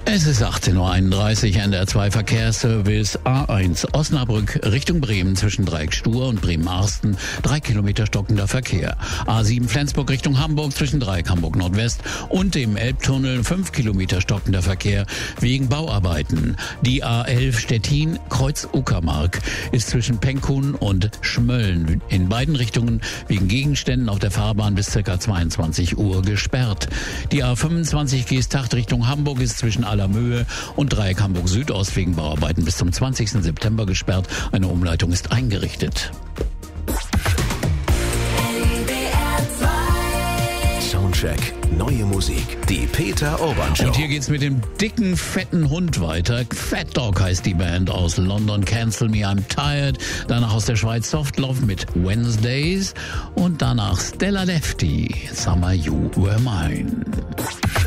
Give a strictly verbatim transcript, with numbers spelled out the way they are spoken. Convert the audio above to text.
Es ist achtzehn Uhr einunddreißig, N D R zwei Verkehrsservice A eins Osnabrück Richtung Bremen zwischen Dreieck-Stur und Bremen-Arsten, drei Kilometer stockender Verkehr. A sieben Flensburg Richtung Hamburg zwischen Dreieck Hamburg Nordwest und dem Elbtunnel, fünf Kilometer stockender Verkehr wegen Bauarbeiten. Die A elf Stettin Kreuz Uckermark ist zwischen Penkun und Schmölln in beiden Richtungen wegen Gegenständen auf der Fahrbahn bis ca. zweiundzwanzig Uhr gesperrt. Die A fünfundzwanzig Geesthacht Richtung Hamburg ist zwischen Allermöhe und Dreieck Hamburg Südost wegen Bauarbeiten bis zum zwanzigsten September gesperrt. Eine Umleitung ist eingerichtet. Soundcheck. Neue Musik. Die Peter Urban Show. Und hier geht's mit dem dicken, fetten Hund weiter. Fat Dog heißt die Band aus London. Cancel Me, I'm Tired. Danach aus der Schweiz Softlove mit Wednesdays. Und danach Stella Lefty, Summer You Were Mine.